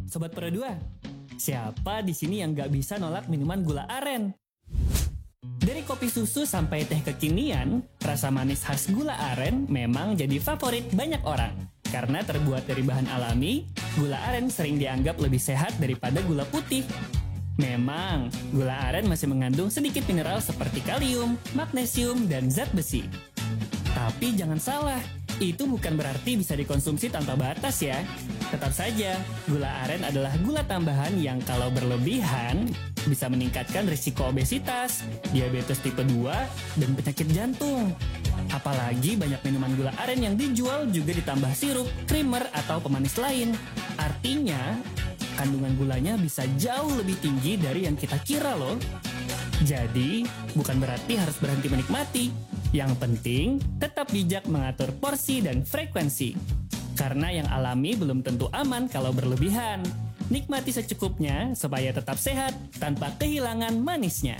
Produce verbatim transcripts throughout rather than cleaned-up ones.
Sobat Pro dua, siapa di sini yang gak bisa nolak minuman gula aren? Dari kopi susu sampai teh kekinian, rasa manis khas gula aren memang jadi favorit banyak orang. Karena terbuat dari bahan alami, gula aren sering dianggap lebih sehat daripada gula putih. Memang, gula aren masih mengandung sedikit mineral seperti kalium, magnesium, dan zat besi. Tapi jangan salah, itu bukan berarti bisa dikonsumsi tanpa batas ya. Tetap saja, gula aren adalah gula tambahan yang kalau berlebihan bisa meningkatkan risiko obesitas, diabetes tipe dua, dan penyakit jantung. Apalagi banyak minuman gula aren yang dijual juga ditambah sirup, creamer, atau pemanis lain. Artinya, kandungan gulanya bisa jauh lebih tinggi dari yang kita kira loh. Jadi, bukan berarti harus berhenti menikmati. Yang penting, tetap bijak mengatur porsi dan frekuensi. Karena yang alami belum tentu aman kalau berlebihan. Nikmati secukupnya supaya tetap sehat tanpa kehilangan manisnya.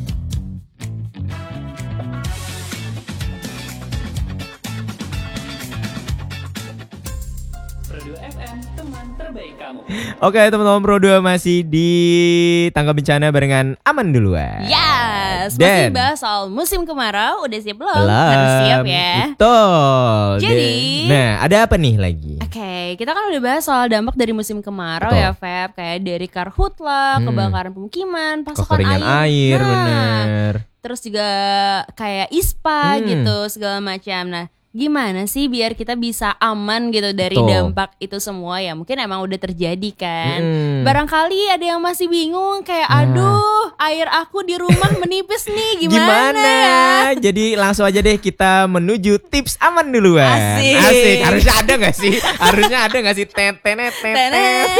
Pro dua F M, teman terbaik kamu. Oke teman-teman Pro dua masih di tangga bencana barengan Aman duluan. Yes, Dan masih bahas soal musim kemarau. Udah siap belum? Belum. Harus siap ya. Betul. Jadi, Dan- Nah ada apa nih lagi? Oke, kita kan udah bahas soal dampak dari musim kemarau Betul. ya, Feb. Kayak dari karhutla, Hmm. kebakaran pemukiman, pasokan Kekeringan air. air, Nah, bener. terus juga kayak ispa Hmm. gitu, segala macam. Nah, gimana sih biar kita bisa aman gitu dari Betul. dampak itu semua ya? Mungkin emang udah terjadi kan. Hmm. Barangkali ada yang masih bingung kayak Nah. aduh, air aku di rumah menipis nih, gimana, Gimana? ya? Jadi langsung aja deh kita menuju tips aman duluan. Asik. Harusnya ada gak sih? Harusnya ada gak sih? Tetenet, tetet. Tenet.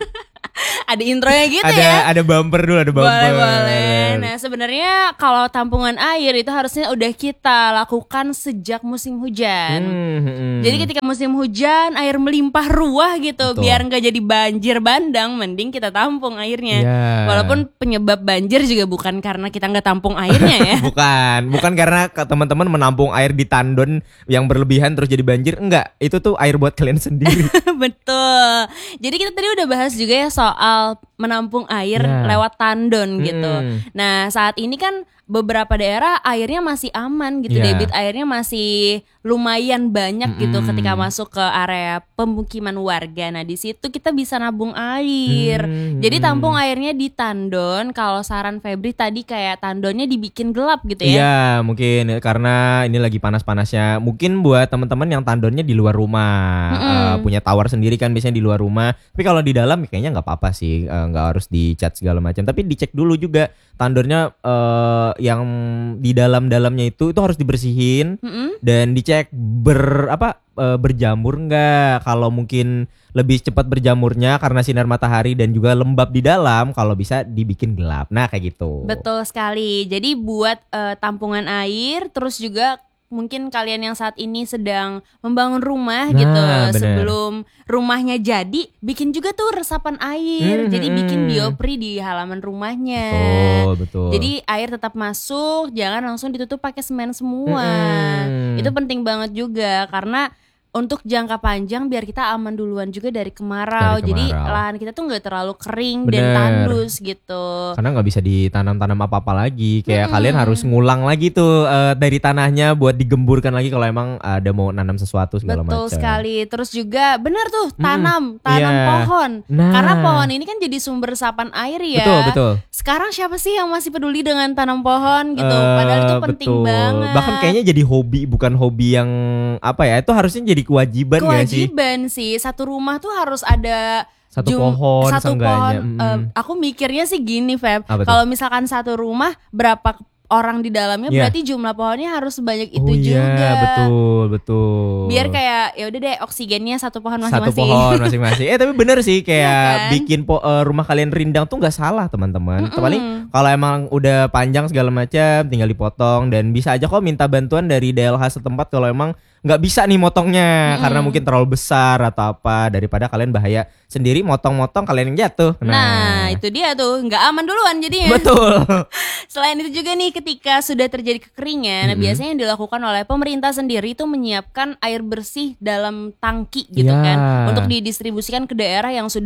Ada intronya gitu Ada ya. ada bumper dulu, ada bumper. Boleh boleh. Nah sebenarnya kalau tampungan air itu harusnya udah kita lakukan sejak musim hujan. Hmm, hmm. Jadi ketika musim hujan air melimpah ruah gitu, Betul. biar nggak jadi banjir bandang, mending kita tampung airnya. Ya. Walaupun penyebab banjir juga bukan karena kita nggak tampung airnya ya. Bukan, bukan karena ke- teman-teman menampung air di tandon yang berlebihan terus jadi banjir. Enggak, itu tuh air buat kalian sendiri. Betul. Jadi kita tadi udah bahas juga ya soal menampung air Ya. lewat tandon gitu. Hmm. Nah saat ini kan beberapa daerah airnya masih aman gitu, Ya. debit airnya masih lumayan banyak gitu Mm-mm. ketika masuk ke area pemukiman warga. Nah di situ kita bisa nabung air. Hmm. Jadi tampung airnya di tandon. Kalau saran Febri tadi kayak tandonnya dibikin gelap gitu ya. Iya, mungkin karena ini lagi panas-panasnya. Mungkin buat teman-teman yang tandonnya di luar rumah, Mm-mm. eh, punya tower sendiri kan biasanya di luar rumah. Tapi kalau di dalam kayaknya nggak apa-apa sih, eh, nggak harus dicat segala macam. Tapi dicek dulu juga tandonnya eh, yang di dalam-dalamnya itu itu harus dibersihin Mm-mm. dan dicek ber apa eh, berjamur nggak. Kalau mungkin lebih cepat berjamurnya karena sinar matahari dan juga lembab di dalam, kalau bisa dibikin gelap. Nah kayak gitu. Betul sekali. Jadi buat eh, tampungan air, terus juga mungkin kalian yang saat ini sedang membangun rumah Nah, gitu, bener. sebelum rumahnya jadi, bikin juga tuh resapan air. Hmm, Jadi hmm. bikin biopri di halaman rumahnya. Betul, betul. Jadi air tetap masuk, jangan langsung ditutup pakai semen semua. Mm-mm. Itu penting banget juga karena untuk jangka panjang biar kita aman duluan juga dari kemarau. Dari Jadi kemarau. lahan kita tuh nggak terlalu kering dan Bener. tandus gitu. Karena nggak bisa ditanam-tanam apa-apa lagi. Kayak Mm-mm. kalian harus ngulang lagi tuh eh, dari tanahnya buat digemburkan lagi kalau emang ada mau nanam sesuatu segala macam. Betul sekali. Terus juga benar tuh tanam, Mm, tanam iya. pohon. Nah. Karena pohon ini kan jadi sumber resapan air ya. Betul, betul. Sekarang siapa sih yang masih peduli dengan tanam pohon gitu? Eh, Padahal itu penting betul. banget. Bahkan kayaknya jadi hobi, bukan hobi yang apa ya? Itu harusnya jadi kewajiban gak sih? kewajiban sih. Satu rumah tuh harus ada Satu jum- pohon satu seenggaknya. pohon. Mm. Eh, aku mikirnya sih gini, Feb. Apa tuh? Kalau misalkan satu rumah berapa orang di dalamnya, Iya. berarti jumlah pohonnya harus sebanyak itu Oh iya, juga. betul, betul. Biar kayak ya udah deh oksigennya satu pohon satu masing-masing. pohon masing-masing. Eh tapi bener sih kayak Iya kan? bikin po- eh, rumah kalian rindang tuh nggak salah teman-teman. Mm-mm. Paling kalau emang udah panjang segala macam tinggal dipotong dan bisa aja kok minta bantuan dari D L H setempat kalau emang nggak bisa nih motongnya Mm-mm. karena mungkin terlalu besar atau apa, daripada kalian bahaya sendiri motong-motong kalian yang jatuh. Nah, itu dia tuh nggak aman duluan jadinya. betul. Selain itu juga nih ketika sudah terjadi kekeringan, Mm-mm. biasanya yang dilakukan oleh pemerintah sendiri itu menyiapkan air bersih dalam tangki gitu Ya. kan untuk didistribusikan ke daerah yang sudah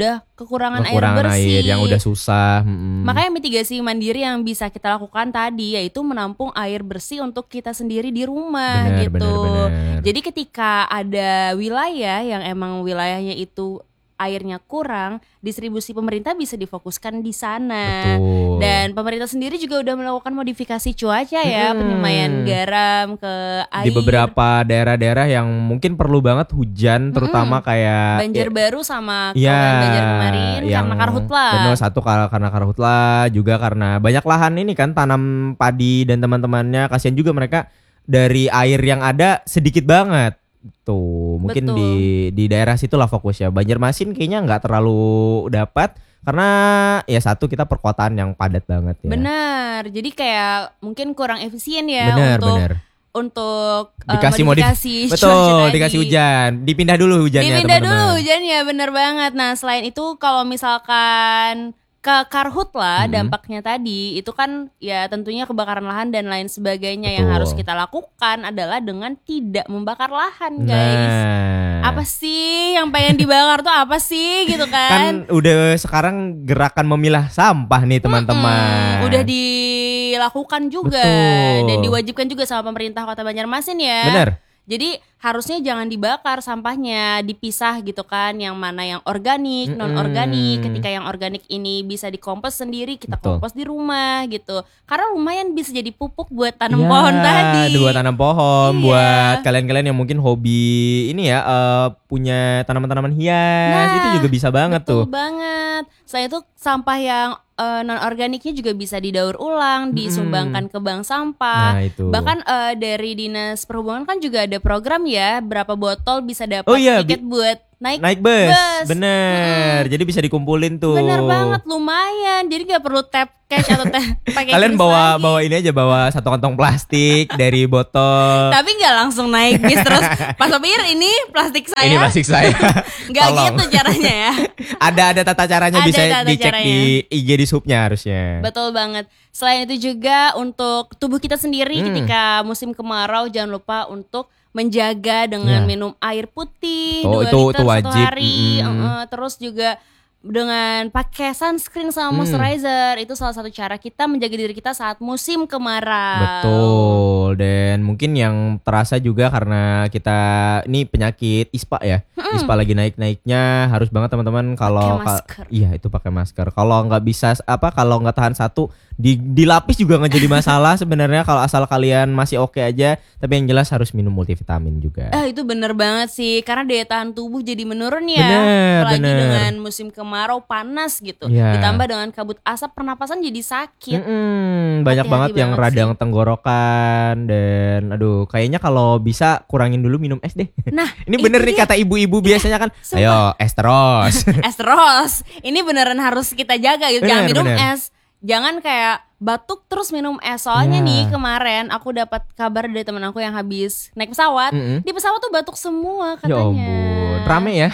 kekurangan, Kekurangan air bersih. air yang udah susah. Mm-mm. Makanya mitigasi mandiri yang bisa kita lakukan tadi yaitu menampung air bersih untuk kita sendiri di rumah Bener, gitu. bener, bener. Jadi ketika ada wilayah yang emang wilayahnya itu airnya kurang, distribusi pemerintah bisa difokuskan di sana. Betul. Dan pemerintah sendiri juga udah melakukan modifikasi cuaca ya, Hmm. penyemayan garam ke air. Di beberapa daerah-daerah yang mungkin perlu banget hujan, terutama kayak Banjarbaru sama ya, kawasan Banjar kemarin yang karena karhutla. Benar, satu kar- karena karhutla, juga karena banyak lahan ini kan tanam padi dan teman-temannya, kasihan juga mereka dari air yang ada sedikit banget. Tuh, mungkin Betul. di di daerah situlah fokusnya. Banjarmasin kayaknya nggak terlalu dapat karena ya satu kita perkotaan yang padat banget ya. Benar. Jadi kayak mungkin kurang efisien ya Benar, untuk benar. untuk uh, Dikasih modif- modifikasi cuaca Betul, tadi. dikasih hujan. Dipindah dulu hujannya, Dipindah teman-teman. dulu hujannya, bener banget. Nah selain itu kalau misalkan ke karhutla Mm-mm. dampaknya tadi itu kan ya tentunya kebakaran lahan dan lain sebagainya. Yang Betul. harus kita lakukan adalah dengan tidak membakar lahan guys. Nah, Apa sih yang pengen dibakar tuh apa sih gitu kan kan? udah sekarang gerakan memilah sampah nih teman-teman. Hmm, udah dilakukan juga Betul. dan diwajibkan juga sama pemerintah Kota Banjarmasin ya. Bener. Jadi harusnya jangan dibakar sampahnya, dipisah gitu kan, yang mana yang organik, Mm-mm. non organik. Ketika yang organik ini bisa dikompos sendiri, kita Betul. kompos di rumah gitu. Karena lumayan bisa jadi pupuk buat tanam Ya, pohon tadi. buat tanam pohon, Iya. buat kalian-kalian yang mungkin hobi ini ya, eh, punya tanaman-tanaman hias, Nah, itu juga bisa banget Betul tuh. banget. Selain itu sampah yang non organiknya juga bisa didaur ulang, disumbangkan ke bank sampah. Nah, itu. Bahkan eh, dari Dinas Perhubungan kan juga ada program ya, berapa botol bisa dapat Oh iya, tiket buat naik, Naik bus, bus. bener. Jadi bisa dikumpulin tuh. Bener banget, lumayan. Jadi nggak perlu tap cash atau tap pakai Kalian kris bawa lagi. bawa ini aja, bawa satu kantong plastik dari botol. Tapi nggak langsung naik bis terus. Pak sopir ini plastik saya. Ini plastik saya. Nggak Tolong. gitu caranya ya. ada ada tata caranya, Ada bisa tata dicek caranya. di I G di subnya harusnya. Betul banget. Selain itu juga untuk tubuh kita sendiri Hmm. ketika musim kemarau jangan lupa untuk menjaga dengan Ya. minum air putih Oh, dua itu- liter itu satu wajib. hari. Mm-mm. Uh-uh. Terus juga dengan pakai sunscreen sama Hmm. moisturizer itu salah satu cara kita menjaga diri kita saat musim kemarau. Betul. Dan mungkin yang terasa juga karena kita ini penyakit ispa ya. Ispa lagi naik-naiknya, harus banget teman-teman kalau Pakai ka- masker. iya itu pakai masker. Kalau nggak bisa apa kalau nggak tahan satu di dilapis juga nggak jadi masalah sebenarnya kalau asal kalian masih oke aja. Tapi yang jelas harus minum multivitamin juga. Ah itu bener banget sih karena daya tahan tubuh jadi menurun ya. Bener, Apalagi bener. dengan musim kemarau panas gitu. Iya. Ditambah dengan kabut asap pernapasan jadi sakit. Mm-mm, banyak Hati-hati banget yang banget radang sih. tenggorokan dan aduh kayaknya kalau bisa kurangin dulu minum es deh. Nah, Ini bener itu nih dia. kata ibu-ibu biasanya kan, sumpah. ayo es terus. Es terus. Ini beneran harus kita jaga gitu. Jangan Bener, minum bener. es. Jangan kayak batuk terus minum es. Soalnya Ya. nih kemarin aku dapat kabar dari temen aku yang habis naik pesawat. Mm-mm. Di pesawat tuh batuk semua Ya katanya. ampun, rame ya.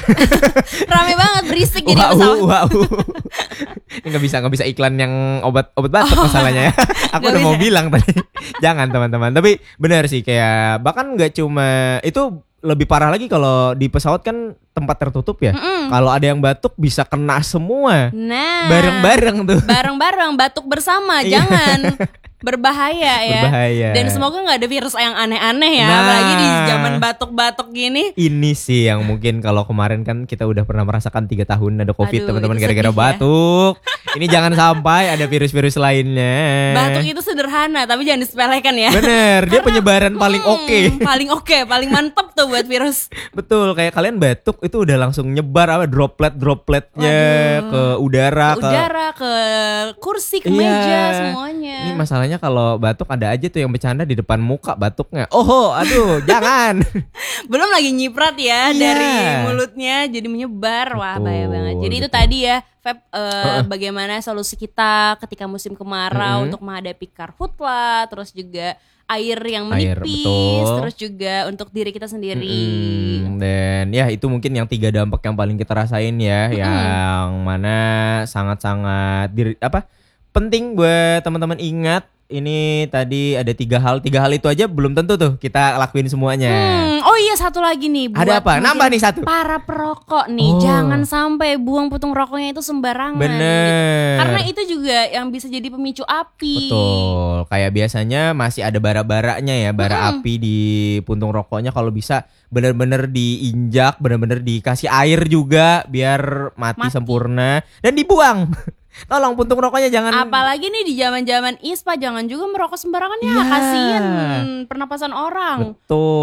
Rame banget, berisik jadi Wow, pesawat. wow. Ini nggak bisa nggak bisa iklan yang obat obat batuk masalahnya ya. Aku Nggak udah mau bisa. bilang tadi. Jangan teman-teman. Tapi benar sih kayak bahkan nggak cuma itu, lebih parah lagi kalau di pesawat kan tempat tertutup ya. Kalau ada yang batuk bisa kena semua. Nah, Bareng-bareng tuh. bareng-bareng batuk bersama, Iya. jangan berbahaya ya. Berbahaya. Dan semoga nggak ada virus yang aneh-aneh ya, Nah. apalagi di zaman batuk-batuk gini. Ini sih yang mungkin kalau kemarin kan kita udah pernah merasakan tiga tahun ada covid Aduh, teman-teman itu gara-gara sedih ya. batuk. Ini jangan sampai ada virus-virus lainnya. Batuk itu sederhana, tapi jangan disepelekan ya. Bener, dia penyebaran paling Hmm, oke. Paling oke, paling mantep tuh buat virus. Betul, kayak kalian batuk itu udah langsung nyebar apa droplet-dropletnya Waduh. ke udara, Ke ke udara, ke kursi, ke Iya. meja, semuanya. Ini masalahnya kalau batuk ada aja tuh yang bercanda di depan muka batuknya. Oh, aduh, jangan. Belum lagi nyiprat ya Iya. dari mulutnya jadi menyebar. Wah, Betul, bahaya banget. Jadi itu betul. tadi ya, Feb, eh, bagaimana solusi kita ketika musim kemarau Mm-mm. untuk menghadapi karhutla, terus juga air yang Air, menipis, betul. terus juga untuk diri kita sendiri. Mm-mm. Dan ya itu mungkin yang tiga dampak yang paling kita rasain ya, yang mana sangat-sangat diri, apa penting buat teman-teman ingat ini tadi ada tiga hal, tiga hal itu aja belum tentu tuh kita lakuin semuanya. Hmm, oh iya satu lagi nih. Buat Ada apa? mungkin Nambah nih satu. Para perokok nih, Oh. jangan sampai buang putung rokoknya itu sembarangan. Bener. Karena itu juga yang bisa jadi pemicu api. Betul. Kayak biasanya masih ada bara-baranya ya, bara Mm-mm. api di puntung rokoknya. Kalau bisa bener-bener diinjak, bener-bener dikasih air juga biar mati, Mati. sempurna dan dibuang. Tolong puntung rokoknya jangan. Apalagi nih di zaman-zaman ISPA, jangan juga merokok sembarangan ya, Iya. kasihan pernapasan orang.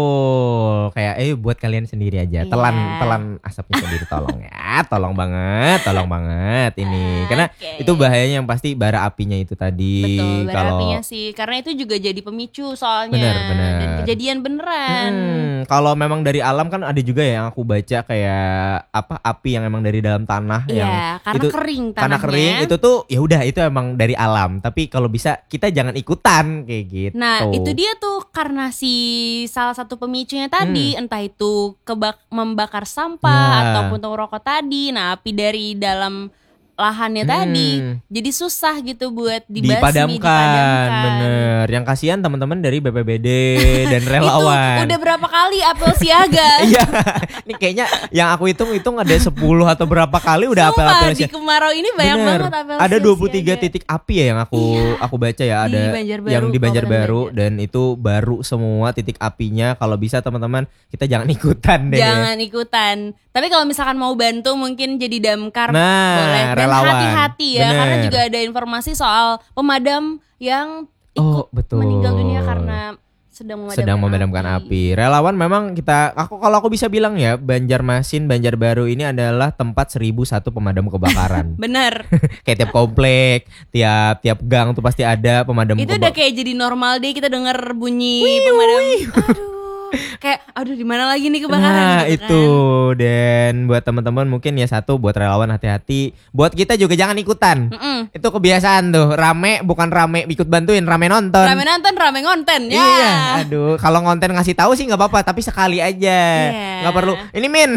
Betul. Kayak eh buat kalian sendiri aja. Iya. Telan telan asapnya sendiri tolong ya. Tolong banget, tolong banget ini. Karena Oke. itu bahayanya yang pasti bara apinya itu tadi. Betul, bara Kalau apinya sih, karena itu juga jadi pemicu soalnya. Bener, bener. Dan kejadian beneran. Hmm, kalau memang dari alam kan ada juga ya yang aku baca kayak apa api yang emang dari dalam tanah yang Iya, karena itu kering tanahnya. karena kering itu tuh ya udah itu emang dari alam. Tapi kalau bisa kita jangan ikutan kayak gitu. Nah itu dia tuh karena si salah satu pemicunya tadi, entah itu kebak membakar sampah Ya. atau puntung rokok tadi. Nah api dari dalam lahannya Hmm. tadi jadi susah gitu buat dibasmi, Dipadamkan, bener. Yang kasihan teman-teman dari B P B D dan relawan. Itu udah berapa kali apel siaga. Iya, ini kayaknya yang aku hitung-hitung ada sepuluh atau berapa kali udah Sumpah, apel-apel di siaga. kemarau ini banyak Bener. banget apel Ada dua puluh tiga siaga. titik api ya yang aku aku baca ya, Di ada Banjarbaru, yang di Banjarbaru Kabupaten Banjar. dan itu baru semua titik apinya. Kalau bisa teman-teman kita jangan ikutan deh. Jangan ikutan. Tapi kalau misalkan mau bantu mungkin jadi damkar Nah, boleh. Dan relawan. hati-hati ya, Bener. karena juga ada informasi soal pemadam yang Oh, ikut betul. meninggal dunia karena sedang memadamkan, sedang memadamkan api. Relawan memang kita aku kalau aku bisa bilang ya, Banjarmasin, Banjarbaru ini adalah tempat seribu satu pemadam kebakaran. Bener. Kayak tiap komplek, tiap tiap gang tuh pasti ada pemadam Itu udah kayak jadi normal deh kita denger bunyi pemadam. Aduh. Kayak aduh di mana lagi nih kebakaran Nah gitu itu kan. dan buat teman-teman mungkin ya satu buat relawan hati-hati, buat kita juga jangan ikutan. Mm-mm. Itu kebiasaan tuh, rame bukan rame ikut bantuin, rame nonton. Rame nonton, rame ngonten ya. Iya, aduh kalau ngonten ngasih tahu sih nggak apa-apa, tapi sekali aja, Iya. nggak perlu. Ini Min,